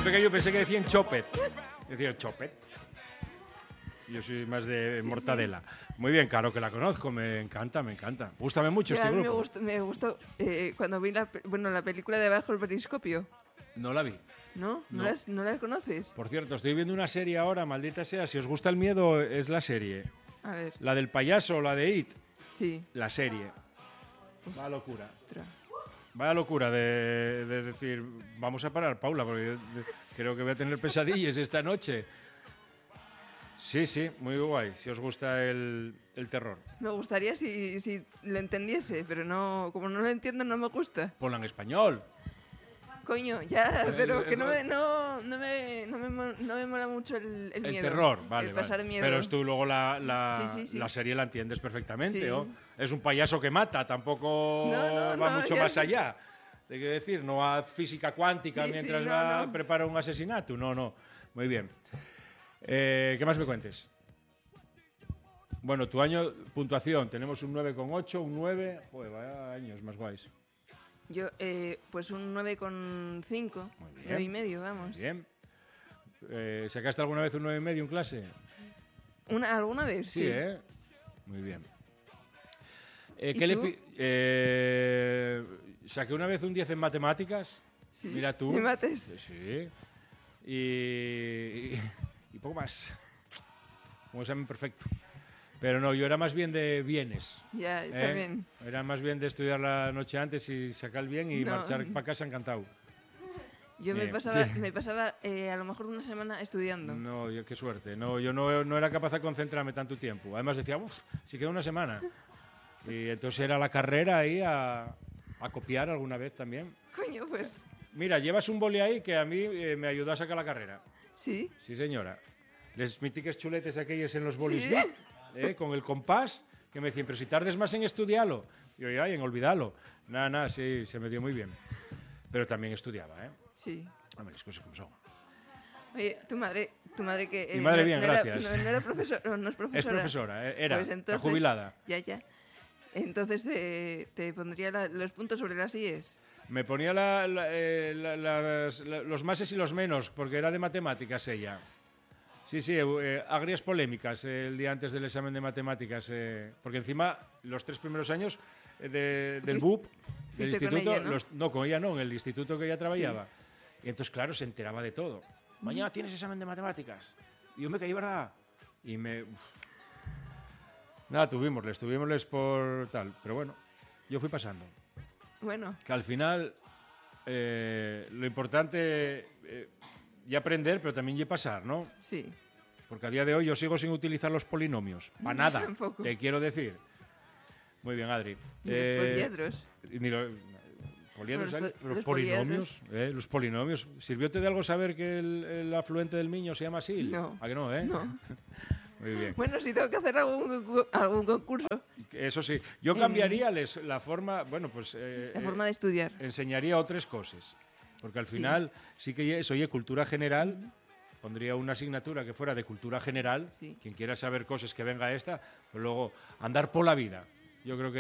pequeño pensé que decían chopet. Decía chopet. Yo soy más de mortadela. Sí. Muy bien, claro que la conozco, me encanta. Gústame mucho este grupo. Me gustó cuando vi la película de Bajo el Periscopio. No la vi. ¿No? ¿No la conoces? Por cierto, estoy viendo una serie ahora, maldita sea. Si os gusta el miedo, es la serie. A ver. La del payaso, la de It. Sí. La serie. Vaya locura. Ostras. Vaya locura de decir, vamos a parar, Paula, porque yo creo que voy a tener pesadillas esta noche. Sí, muy guay, si os gusta el terror. Me gustaría si lo entendiese, pero no, como no lo entiendo no me gusta. Ponla en español. Coño, ya, pero que no me mola mucho el miedo. El terror, vale. El pasar miedo. Pero tú luego la serie la entiendes perfectamente, sí. ¿O? Es un payaso que mata, tampoco va mucho más allá. Hay que decir, no haz física cuántica mientras prepara un asesinato. No. Muy bien. ¿Qué más me cuentes? Bueno, tu año, puntuación, tenemos un 9,8, un 9. Joder, vaya años más guays. Yo, pues un 9,5, 9,5, vamos. Bien. ¿Sacaste alguna vez un 9,5 en clase? ¿Alguna vez? Sí. Muy bien. Saqué una vez un 10 en matemáticas. Sí. Mira tú. ¿En mates? Sí. Y poco más. Un examen perfecto. Pero no, yo era más bien de bienes. Ya, también. Era más bien de estudiar la noche antes y sacar el bien y marchar para casa encantado. Yo me pasaba a lo mejor una semana estudiando. No, qué suerte. No, yo no era capaz de concentrarme tanto tiempo. Además decía, si queda una semana. Y entonces era la carrera ahí a copiar alguna vez también. Coño, pues. Mira, llevas un boli ahí que a mí me ayudó a sacar la carrera. ¿Sí? Sí, señora. Les mítiques chuletes aquellos en los bolis, ¿sí? Con el compás, que me decían, pero si tardes más en estudiarlo. Y yo, en olvidarlo. Nada, sí, se me dio muy bien. Pero también estudiaba, ¿eh? Sí. Hombre, las cosas como son. Oye, tu madre que... Mi madre bien, gracias. No era profesora, no es profesora. Es profesora, era, pues entonces, está jubilada. Ya. Entonces te pondría los puntos sobre las IES. Me ponía los máses y los menos, porque era de matemáticas ella. Sí, agrias polémicas el día antes del examen de matemáticas, porque encima los 3 primeros años del BUP, del instituto, con ella, ¿no? Con ella no, en el instituto que ella trabajaba. Sí. Y entonces, claro, se enteraba de todo. Mañana tienes examen de matemáticas. Y yo me caí, ¿verdad? Y nada, tuvimosles por tal, pero bueno, yo fui pasando. Bueno. Que al final lo importante ya aprender, pero también ya pasar, ¿no? Sí. Porque a día de hoy yo sigo sin utilizar los polinomios. Para nada, tampoco. Te quiero decir. Muy bien, Adri. Los polinomios. Los polinomios. ¿Sirvióte de algo saber que el afluente del Miño se llama Sil? No. ¿A que no, No. Muy bien. Bueno, si tengo que hacer algún concurso. Eso sí. Yo cambiaría la forma... Bueno, pues... la forma de estudiar. Enseñaría otras cosas. Porque al final sí que eso, cultura general... Pondría una asignatura que fuera de cultura general. Sí. Quien quiera saber cosas que venga esta. Pues luego, andar por la vida. Yo creo que